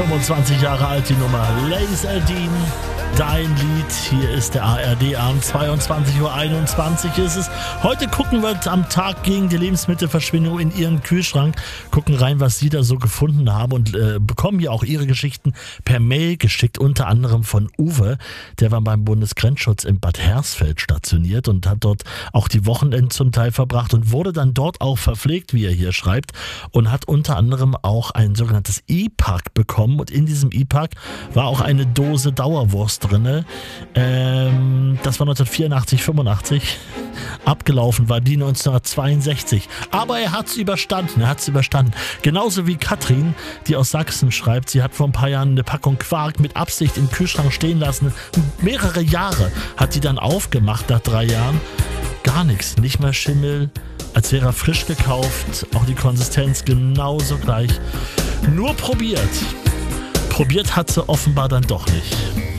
25 Jahre alt die Nummer. Laserdine, dein Lied. Hier ist der ARD-Abend. 22:21 Uhr ist es. Heute gucken wir am Tag gegen die Lebensmittelverschwendung in Ihren Kühlschrank. Gucken rein, was Sie da so gefunden haben und bekommen hier auch Ihre Geschichten per Mail geschickt. Unter anderem von Uwe. Der war beim Bundesgrenzschutz in Bad Hersfeld stationiert und hat dort auch die Wochenenden zum Teil verbracht und wurde dann dort auch verpflegt, wie er hier schreibt. Und hat unter anderem auch ein sogenanntes E-Pack bekommen. Und in diesem E-Pack war auch eine Dose Dauerwurst drinne. Das war 1984, 85. Abgelaufen war die 1962. Aber er hat es überstanden. Genauso wie Katrin, die aus Sachsen schreibt, sie hat vor ein paar Jahren eine Packung Quark mit Absicht im Kühlschrank stehen lassen. Mehrere Jahre hat sie dann aufgemacht nach 3 Jahren. Gar nichts, nicht mehr Schimmel, als wäre er frisch gekauft. Auch die Konsistenz genauso gleich. Nur probiert. Probiert hat sie offenbar dann doch nicht.